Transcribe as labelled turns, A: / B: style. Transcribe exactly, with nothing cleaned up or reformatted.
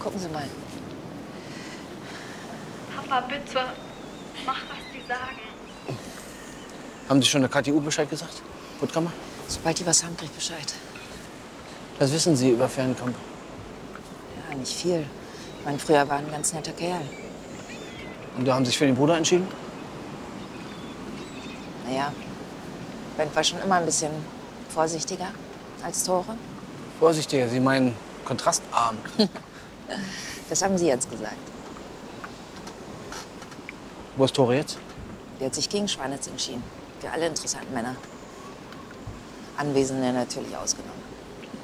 A: Gucken Sie mal.
B: Papa, bitte, mach, was die sagen.
C: Haben Sie schon der K T U Bescheid gesagt? Puttkammer?
A: Sobald die was haben, krieg ich Bescheid.
C: Was wissen Sie über Fernkamp?
A: Ja, nicht viel. Ich meine, früher war ein ganz netter Kerl.
C: Und da haben Sie sich für den Bruder entschieden?
A: Naja, Ben war schon immer ein bisschen vorsichtiger als Tore.
C: Vorsichtiger, Sie meinen kontrastarm.
A: Das haben Sie jetzt gesagt.
C: Wo ist Tore jetzt?
A: Der hat sich gegen Schwanitz entschieden. Für alle interessanten Männer. Anwesende natürlich ausgenommen.